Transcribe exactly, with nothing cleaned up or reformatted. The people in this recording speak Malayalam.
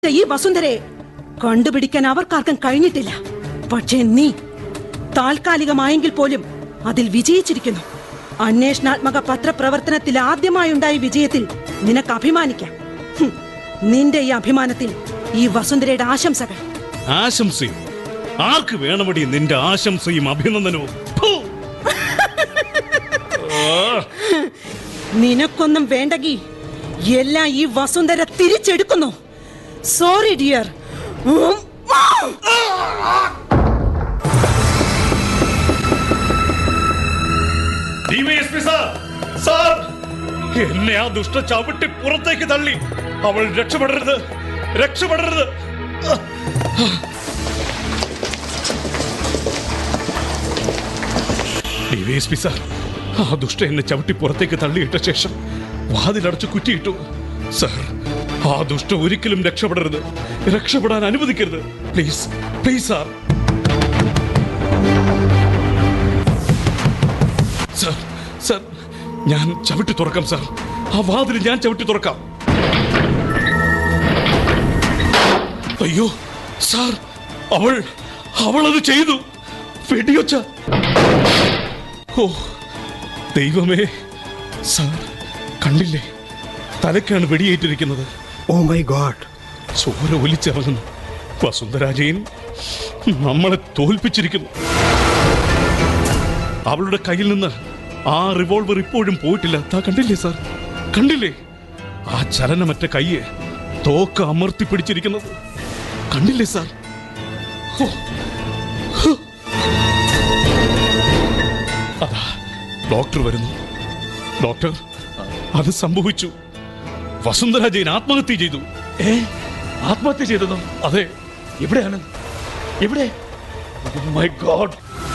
ഈ വസുന്ധരയെ കണ്ടുപിടിക്കാൻ അവർക്കാർക്കും കഴിഞ്ഞിട്ടില്ല. പക്ഷേ നീ താൽക്കാലികമായെങ്കിൽ പോലും അതിൽ വിജയിച്ചിരിക്കുന്നു. അന്വേഷണാത്മക പത്രപ്രവർത്തനത്തിൽ ആദ്യമായുണ്ടായ വിജയത്തിൽ നിനക്ക് അഭിമാനിക്കാം. നിന്റെ ഈ അഭിമാനത്തിൽ ഈ വസുന്ധരയുടെ ആശംസകൾ. ആശംസയും ആർക്ക് വേണമടി നിന്റെ ആശംസയും അഭിനന്ദനവും? നിനക്കൊന്നും വേണ്ടെങ്കിൽ എല്ലാം ഈ വസുന്ധര തിരിച്ചെടുക്കുന്നു. Sorry dear. എന്നെ ആ ദുഷ്ട ചവിട്ടി പുറത്തേക്ക് തള്ളി. അവൾ രക്ഷപ്പെടരുത്, രക്ഷപ്പെടരുത്. ഡിവൈഎസ്പി സാർ, ആ ദുഷ്ട എന്നെ ചവിട്ടി പുറത്തേക്ക് തള്ളിയിട്ട ശേഷം വാതിലടച്ച് കുറ്റിയിട്ടു. സാർ, ആ ദുഷ്ട ഒരിക്കലും രക്ഷപ്പെടരുത്, രക്ഷപ്പെടാൻ അനുവദിക്കരുത്. Please please sir. Sir sir ഞാൻ ചവിട്ടി തുറക്കാം സാർ. ആ വാതിൽ ഞാൻ ചവിട്ടി തുറക്കാം. അയ്യോ സാർ, അവൾ അവൾ അത് ചെയ്തു. വെടിയൊച്ച. ഓ ദൈവമേ. സാർ കണ്ടില്ലേ, തലക്കാണ് വെടിയേറ്റിരിക്കുന്നത്. Oh my God. ചോര ഒലിച്ചിറങ്ങുന്നു. വസുന്ധരാജയൻ നമ്മളെ തോൽപ്പിച്ചിരിക്കുന്നു. അവളുടെ കയ്യിൽ നിന്ന് ആ റിവോൾവർ ഇപ്പോഴും പോയിട്ടില്ല. താ കണ്ടില്ലേ സാർ, കണ്ടില്ലേ ആ ചലനമറ്റ കയ്യെ തോക്ക് അമർത്തി പിടിച്ചിരിക്കുന്നത്? കണ്ടില്ലേ സാർ? അതാ ഡോക്ടർ വരുന്നു. ഡോക്ടർ, അത് സംഭവിച്ചു. വസുന്ധരാജയൻ ആത്മഹത്യ ചെയ്തു. ഏ ആത്മഹത്യ ചെയ്തതോ? അതെ. എവിടെയാണ്? എവിടെ? My God.